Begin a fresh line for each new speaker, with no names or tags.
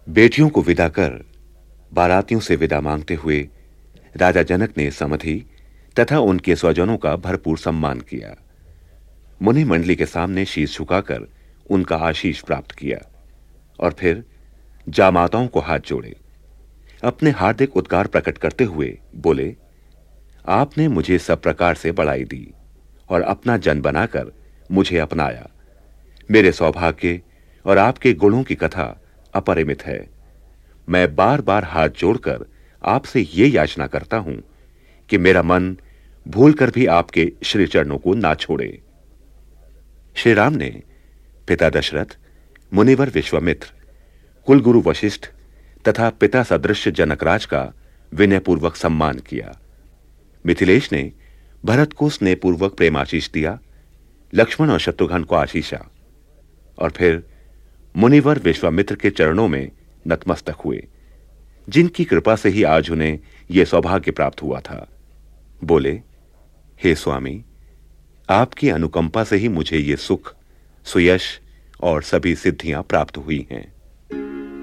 बेटियों को विदा कर बारातियों से विदा मांगते हुए राजा जनक ने समधि तथा उनके स्वजनों का भरपूर सम्मान किया। मुनि मंडली के सामने शीश झुकाकर उनका आशीष प्राप्त किया और फिर जामाताओं को हाथ जोड़े अपने हार्दिक उद्गार प्रकट करते हुए बोले, आपने मुझे सब प्रकार से बड़ाई दी और अपना जन बनाकर मुझे अपनाया। मेरे सौभाग्य और आपके गुणों की कथा अपरिमित है। मैं बार बार हाथ जोड़कर आपसे ये याचना करता हूं कि मेरा मन भूलकर भी आपके श्री चरणों को ना छोड़े। श्री राम ने पिता दशरथ, मुनिवर विश्वामित्र, कुलगुरु वशिष्ठ तथा पिता सदृश जनकराज का विनयपूर्वक सम्मान किया। मिथिलेश ने भरत को स्नेहपूर्वक प्रेमाशीष दिया, लक्ष्मण और शत्रुघ्न को आशीषा और फिर मुनिवर विश्वामित्र के चरणों में नतमस्तक हुए, जिनकी कृपा से ही आज उन्हें यह सौभाग्य प्राप्त हुआ था। बोले, हे स्वामी, आपकी अनुकंपा से ही मुझे ये सुख, सुयश और सभी सिद्धियां प्राप्त हुई हैं।